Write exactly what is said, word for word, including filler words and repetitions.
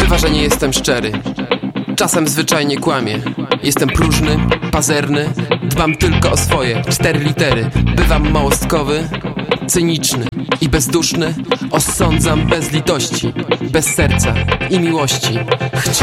Bywa, że nie jestem szczery, czasem zwyczajnie kłamię. Jestem próżny, pazerny, dbam tylko o swoje cztery litery. Bywam małostkowy, cyniczny i bezduszny. Osądzam bez litości, bez serca i miłości. Chci